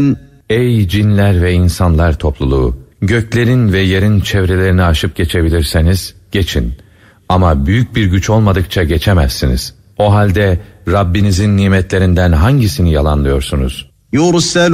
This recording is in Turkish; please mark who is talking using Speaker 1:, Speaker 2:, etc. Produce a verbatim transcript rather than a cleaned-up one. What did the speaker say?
Speaker 1: الْجِبَالِ
Speaker 2: Ey cinler ve insanlar topluluğu! Göklerin ve yerin çevrelerini aşıp geçebilirseniz geçin. Ama büyük bir güç olmadıkça geçemezsiniz. O halde Rabbinizin nimetlerinden hangisini yalanlıyorsunuz?
Speaker 1: يُرْسَلُ